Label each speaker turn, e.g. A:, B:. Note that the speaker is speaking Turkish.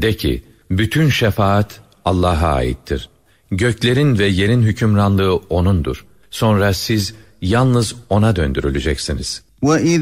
A: De ki, bütün şefaat Allah'a aittir. Göklerin ve yerin hükümranlığı O'nundur. Sonra siz yalnız O'na döndürüleceksiniz.
B: وَإِذْ